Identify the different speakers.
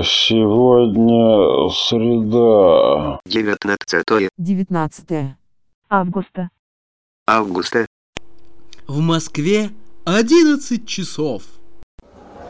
Speaker 1: Сегодня среда.
Speaker 2: 19 августа.
Speaker 3: В Москве 11 часов.